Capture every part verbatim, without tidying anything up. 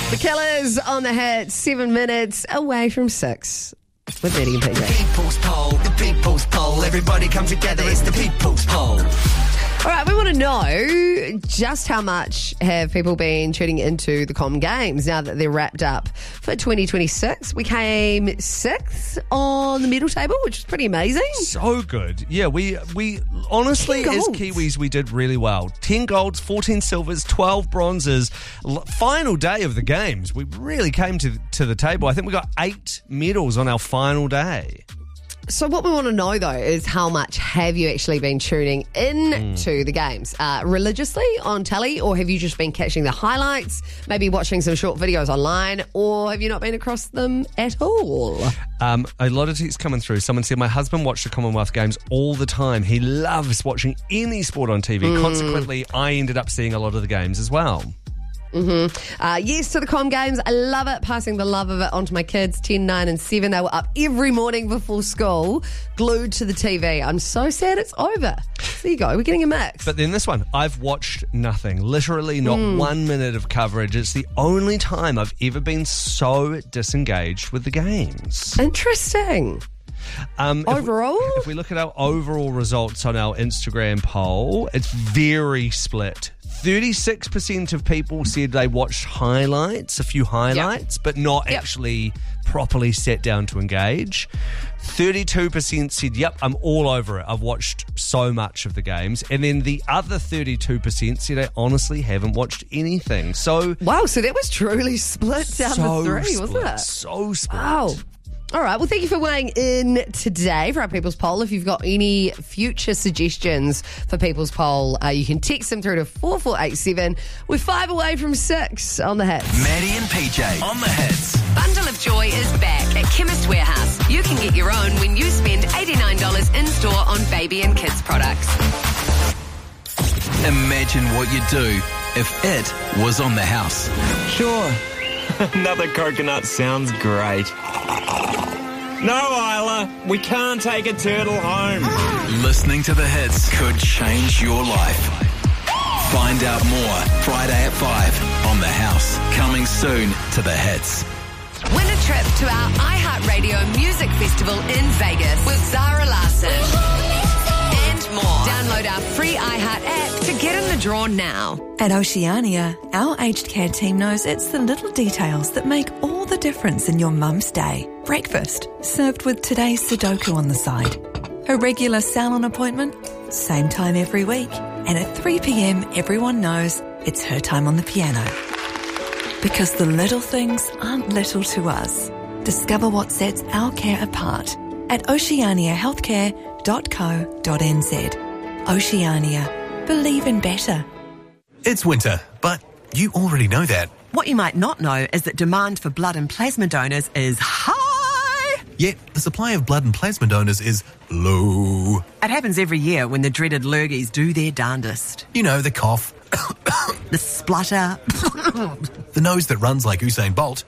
The Killers on the hit, seven minutes away from six. With Maddie and P J. People's poll, the people's poll. Everybody come together, it's the people's poll. All right, we want to know just how much have people been tuning into the Com Games now that they're wrapped up for twenty twenty-six. We came sixth on the medal table, which is pretty amazing. So good. Yeah, we we honestly, as Kiwis, we did really well. ten golds, fourteen silvers, twelve bronzes. L- final day of the games, we really came to, to the table. I think we got eight medals on our final day. So what we want to know, though, is how much have you actually been tuning in mm. to the games? Uh, religiously on telly, or have you just been catching the highlights, maybe watching some short videos online, or have you not been across them at all? Um, a lot of texts coming through. Someone said, my husband watched the Commonwealth Games all the time. He loves watching any sport on T V. Mm. Consequently, I ended up seeing a lot of the games as well. Mm-hmm. Uh, yes to the Com Games. I love it. Passing the love of it onto my kids, ten, nine and seven. They were up every morning before school, glued to the T V. I'm so sad it's over. There you go. We're getting a mix. But then this one, I've watched nothing. Literally not mm. one minute of coverage. It's the only time I've ever been so disengaged with the games. Interesting. Um, overall? If we, if we look at our overall results on our Instagram poll, it's very split. thirty-six percent of people said they watched highlights, a few highlights, yep. but not yep. actually properly sat down to engage. thirty-two percent said, yep, I'm all over it. I've watched so much of the games. And then the other thirty-two percent said, I honestly haven't watched anything. So wow, so that was truly split down so the three, split, wasn't it? So split. Wow. All right, well, thank you for weighing in today for our People's Poll. If you've got any future suggestions for People's Poll, uh, you can text them through to four four eight seven. We're five away from six on the hits. Maddie and P J on the hits. Bundle of Joy is back at Chemist Warehouse. You can get your own when you spend eighty-nine dollars in-store on baby and kids products. Imagine what you'd do if it was on the house. Sure. Another coconut sounds great. No, Isla, we can't take a turtle home. Listening to the hits could change your life. Find out more Friday at five on The House. Coming soon to the hits. Win a trip to our iHeartRadio Music Festival in Vegas with Zara Larsson. And more. Download our free iHeart app to get in the draw now. At Oceania, our aged care team knows it's the little details that make all the difference in your mum's day. Breakfast, served with today's Sudoku on the side. A regular salon appointment, same time every week. And at three p.m, everyone knows it's her time on the piano. Because the little things aren't little to us. Discover what sets our care apart at oceania healthcare dot co dot n z. Oceania. Believe in better. It's winter, but you already know that. What you might not know is that demand for blood and plasma donors is high. Yet the supply of blood and plasma donors is low. It happens every year when the dreaded lurgies do their darndest. You know, the cough. The splutter. The nose that runs like Usain Bolt.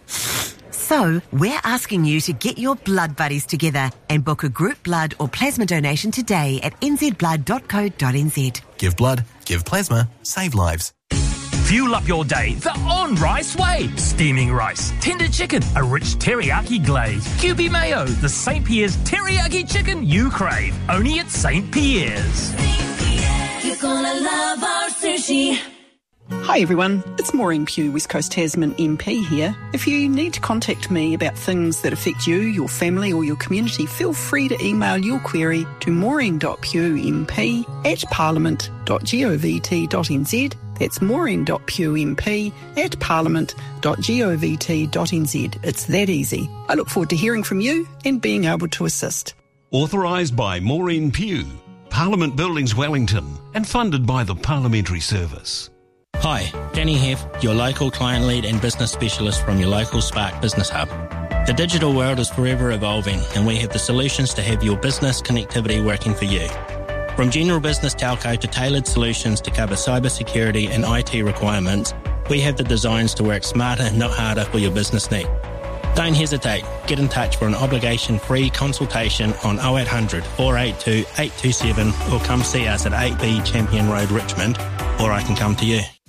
So, we're asking you to get your blood buddies together and book a group blood or plasma donation today at n z blood dot co dot n z. Give blood, give plasma, save lives. Fuel up your day the on-rice way. Steaming rice, tender chicken, a rich teriyaki glaze, Q B mayo, the Saint Pierre's teriyaki chicken you crave. Only at Saint Pierre's. You're gonna love our sushi. Hi everyone, it's Maureen Pugh, West Coast Tasman M P here. If you need to contact me about things that affect you, your family or your community, feel free to email your query to maureen dot pugh m p at parliament dot govt dot n z. That's maureen dot pugh m p at parliament dot govt dot n z. It's that easy. I look forward to hearing from you and being able to assist. Authorised by Maureen Pugh, Parliament Buildings, Wellington, and funded by the Parliamentary Service. Hi, Danny Heff, your local client lead and business specialist from your local Spark Business Hub. The digital world is forever evolving, and we have the solutions to have your business connectivity working for you. From general business telco to tailored solutions to cover cybersecurity and I T requirements, we have the designs to work smarter, not harder for your business need. Don't hesitate. Get in touch for an obligation-free consultation on oh eight hundred, four eight two, eight two seven or come see us at eight B Champion Road, Richmond, or I can come to you.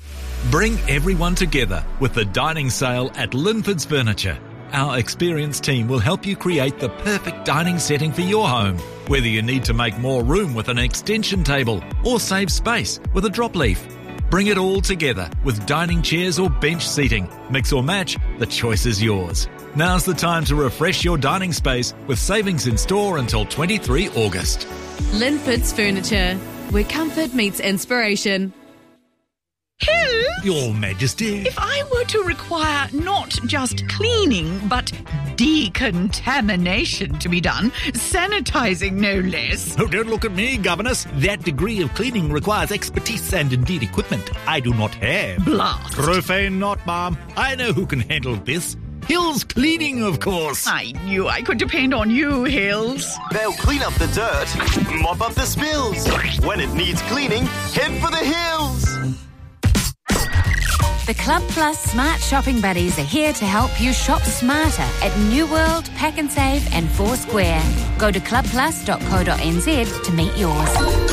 Bring everyone together with the dining sale at Linford's Furniture. Our experienced team will help you create the perfect dining setting for your home. Whether you need to make more room with an extension table or save space with a drop leaf. Bring it all together with dining chairs or bench seating. Mix or match, the choice is yours. Now's the time to refresh your dining space with savings in store until twenty-third of August. Linford's Furniture, where comfort meets inspiration. Hill? Your Majesty. If I were to require not just cleaning, but decontamination to be done, sanitising no less. Oh, don't look at me, Governess. That degree of cleaning requires expertise and indeed equipment I do not have. Blast. Profane not, ma'am. I know who can handle this. Hills Cleaning, of course. I knew I could depend on you, Hills. They'll clean up the dirt, mop up the spills. When it needs cleaning, head for the hills. The Club Plus Smart Shopping Buddies are here to help you shop smarter at New World, Pack and Save and Foursquare. Go to club plus dot co dot n z to meet yours.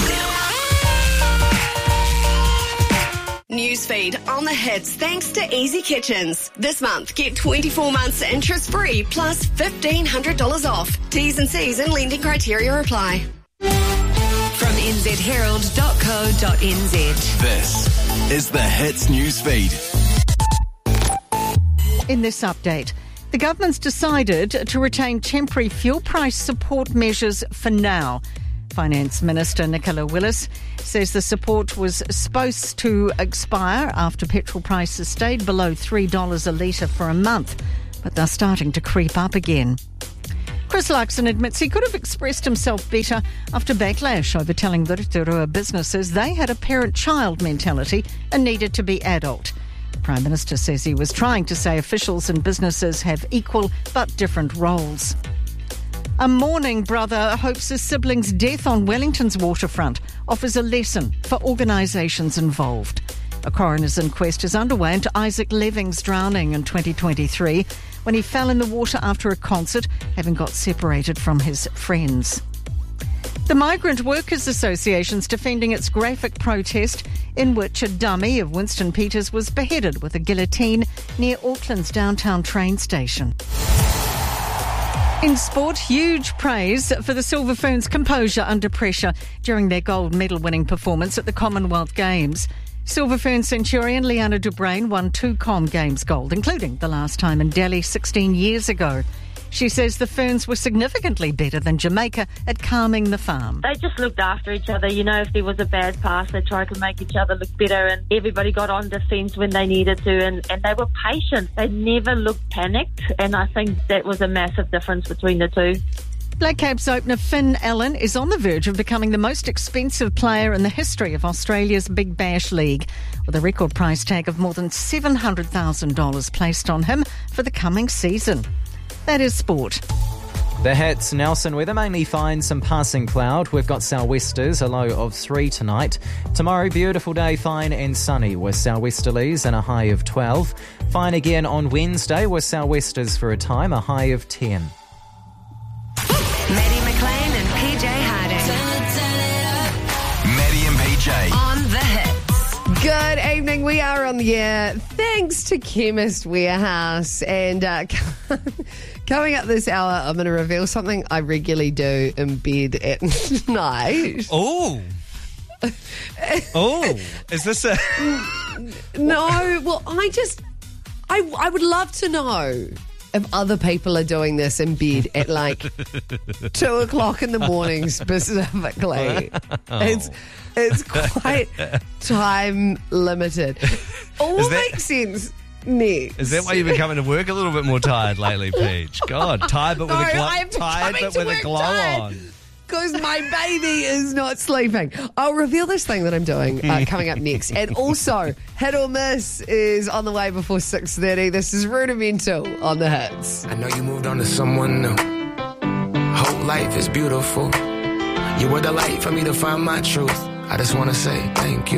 Newsfeed on the hits thanks to Easy Kitchens. This month, get twenty-four months interest-free plus fifteen hundred dollars off. T's and C's and lending criteria apply. From n z herald dot co dot n z. This is the Hits Newsfeed. In this update, the government's decided to retain temporary fuel price support measures for now. Finance Minister Nicola Willis says the support was supposed to expire after petrol prices stayed below three dollars a litre for a month, but they're starting to creep up again. Chris Luxon admits he could have expressed himself better after backlash over telling the Rotorua businesses they had a parent-child mentality and needed to be adult. The Prime Minister says he was trying to say officials and businesses have equal but different roles. A mourning brother hopes his sibling's death on Wellington's waterfront offers a lesson for organisations involved. A coroner's inquest is underway into Isaac Leving's drowning in twenty twenty-three when he fell in the water after a concert, having got separated from his friends. The Migrant Workers Association's defending its graphic protest in which a dummy of Winston Peters was beheaded with a guillotine near Auckland's downtown train station. In sport, huge praise for the Silver Ferns' composure under pressure during their gold medal-winning performance at the Commonwealth Games. Silver Fern Centurion Liana Dubrain won two Com Games gold, including the last time in Delhi sixteen years ago. She says the Ferns were significantly better than Jamaica at calming the farm. They just looked after each other. You know, if there was a bad pass, they tried to make each other look better, and everybody got on defence when they needed to, and, and they were patient. They never looked panicked, and I think that was a massive difference between the two. Black Caps opener Finn Allen is on the verge of becoming the most expensive player in the history of Australia's Big Bash League, with a record price tag of more than seven hundred thousand dollars placed on him for the coming season. That is sport. The hits, Nelson weather, mainly fine, some passing cloud. We've got sou'westers, a low of three tonight. Tomorrow, beautiful day, fine and sunny with sou'westerlies and a high of twelve. Fine again on Wednesday with sou'westers for a time, a high of ten. Maddie McLean and P J Harding. Maddie and P J. On the hits. Good evening. We are on the air thanks to Chemist Warehouse. And uh, coming up this hour, I'm going to reveal something I regularly do in bed at night. Oh. Oh. Is this a... No. Well, I just... I, I would love to know if other people are doing this in bed at like two o'clock in the morning specifically. Oh. It's it's quite time limited. All Is that- makes sense next. Is that why you've been coming to work a little bit more tired lately, Peach? God, tired but with No, a glow, I'm tired coming but to with a work glow tired. on. Because my baby is not sleeping. I'll reveal this thing that I'm doing uh, coming up next. And also, Hit or Miss is on the way before six thirty. This is Rudimental on the Hits. I know you moved on to someone new. Whole life is beautiful. You were the light for me to find my truth. I just want to say thank you.